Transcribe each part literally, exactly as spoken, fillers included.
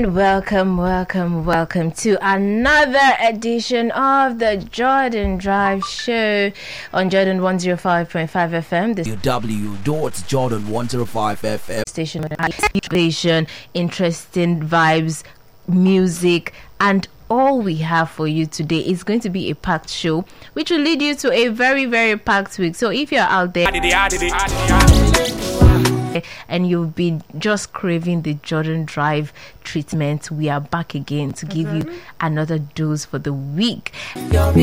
Welcome, welcome, welcome to another edition of the Jordan Drive Show on Jordan one oh five point five F M. The W dot Jordan one oh five F M station with inspiration, interesting vibes, music, and all we have for you today is going to be a packed show, which will lead you to a very, very packed week. So if you're out there and you've been just craving the Jordan Drive treatment, we are back again to give mm-hmm. you another dose for the week. Good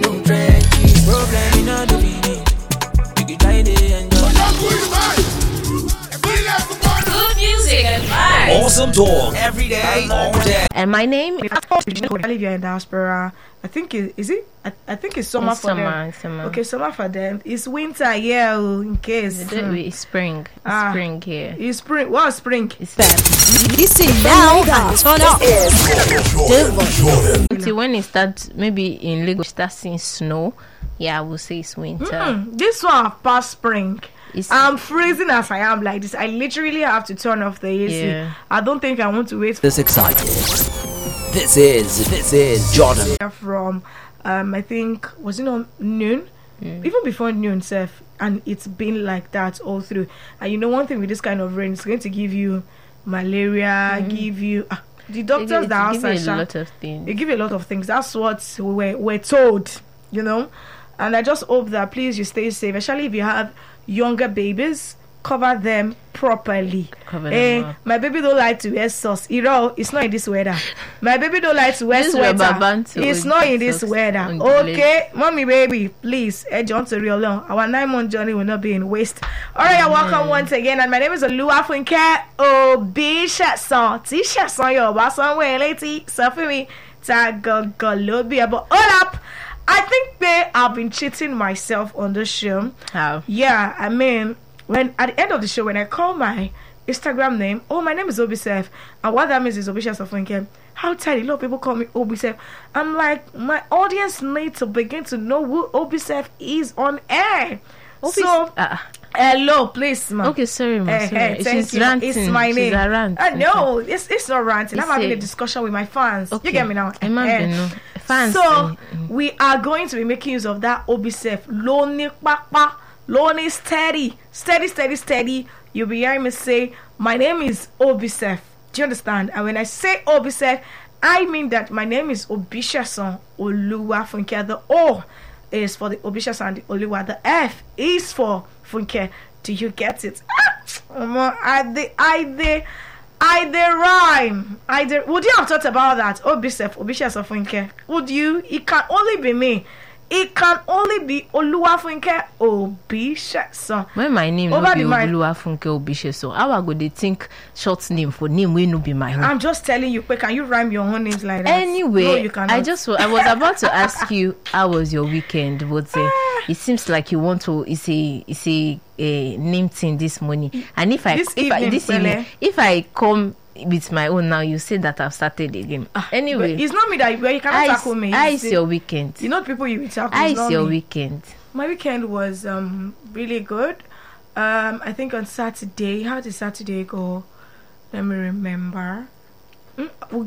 music and vibes. Awesome talk every day, all day. And my name is Olivia in diaspora. I think it is it. I, I think it's summer it's for summer, them. It's summer. Okay, summer for them. It's winter, yeah. In case It's it's spring. It's Ah. spring here. it's spring. What spring? It's that. Listen now and turn up. Until when it starts, maybe in Lagos, start seeing snow. Yeah, I will say it's winter. Mm, this one past spring. It's, I'm freezing as I am like this. I literally have to turn off the A C. Yeah. I don't think I want to wait for This excited. This is this is Jordan. from um I think was it on noon, Mm. even before noon, Seth, and it's been like that all through. And you know, one thing with this kind of rain, it's going to give you malaria, give you uh, the it, doctors it, that are give you a outside. lot of things. They give you a lot of things. That's what we're, we're told, you know. And I just hope that please you stay safe, especially if you have younger babies. Cover them properly. Cover them Eh, up. my baby don't like to wear socks. You know, it's not in this weather. My baby don't like to wear This sweater. rubber band too, It's with not the in this socks weather. on the Okay, mommy, baby, please. Eh, John to real long. Our nine month journey will not be in waste. All right, you're welcome once again. And my name is Oluwafunke Obishason. T-Shason Yoruba somewhere lady. So for me, Tagagolobi. But hold up. I think they have been cheating myself on the show. How? Yeah, I mean, when at the end of the show, when I call my Instagram name, oh, my name is Obisef, and what that means is Obisha Sofunke. How tight a lot of people call me Obisef. I'm like, my audience needs to begin to know who Obisef is on air. Obis- so, uh, hello, please, ma. okay, sorry, ma. Eh, sorry. eh, thank She's you. ranting. It's my She's name. a rant. Uh, no, it's it's not ranting. I'm It's having a- a discussion with my fans. Okay. You get me now? It might Eh. be no. Fans. So eh, we are going to be making use of that Obisef. Loni papa, Loni steady, steady, steady, steady. You'll be hearing me say, my name is Obisef. Do you understand? And when I say Obisef, I mean that my name is Obishason Oluwafunke. The O is for the Obishason and the Oluwa. The F is for Funke. Do you get it? Ah, I the I the I the rhyme. I the would you have thought about that? Obisef, Obishason Funke. Would you? It can only be me. It can only be Oluwafunke Obishason. when my name Over no be the mic. Oluwafunke Obishe, so how I go dey think short name for name wey no be my own? I'm just telling you, quick, can you rhyme your own names like that? Anyway, no, you cannot. I just wa- I was about to ask you how was your weekend, but uh, Ah. it seems like you want to. It's a it's a, a name thing this morning, and if I This if I evening, this Pele. evening if I come with my own now, you say that I've started again. Anyway, But it's not me that well, you cannot how is, tackle me. how It's is the- your weekend? You know the people you will tackle. How it's is not your me. weekend? My weekend was um really good. Um, I think on Saturday. How did Saturday go? Let me remember. Mm, we'll